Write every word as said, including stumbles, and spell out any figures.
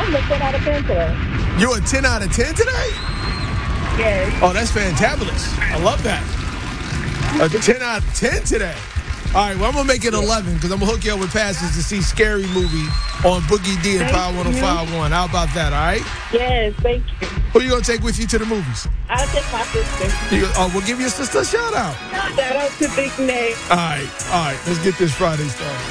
I'm a ten out of ten today. You're a ten out of ten today? Yes. Oh, that's fantabulous. I love that. A ten out of ten today. All right, well, I'm going to make it eleven because I'm going to hook you up with passes to see Scary Movie on Boogie D and Thank Power one oh five point one. How about that, all right? Yes, thank you. Who you going to take with you to the movies? I'll take my sister. You, oh, we'll give your sister a shout-out. Shout out to Big Nate. All right, all right. Let's get this Friday started.